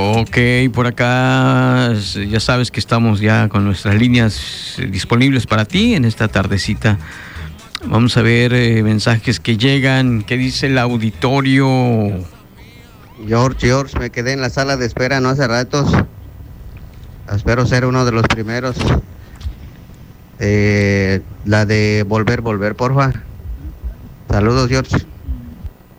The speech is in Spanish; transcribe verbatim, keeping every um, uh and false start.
Ok, por acá ya sabes que estamos ya con nuestras líneas disponibles para ti en esta tardecita. Vamos a ver eh, mensajes que llegan. ¿Qué dice el auditorio? George, George, me quedé en la sala de espera no hace ratos. Espero ser uno de los primeros. Eh, la de volver, volver, porfa. Saludos, George.